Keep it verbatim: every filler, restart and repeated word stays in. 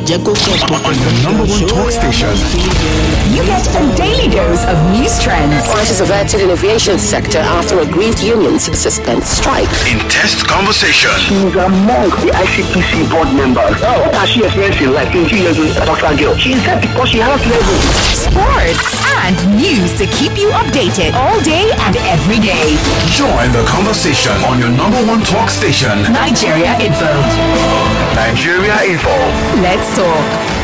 On your number one talk station. You get a daily dose of news trends. Prices averted in aviation sector after aggrieved unions suspend strike. Intense conversation. She's among the I C P C board members. Oh, what has she experienced in life in two years with Doctor Girl? She said because she has level. Sports and news to keep you updated all day and every day. Join the conversation on your number one talk station. Nigeria Info. Nigeria Info. Let's talk.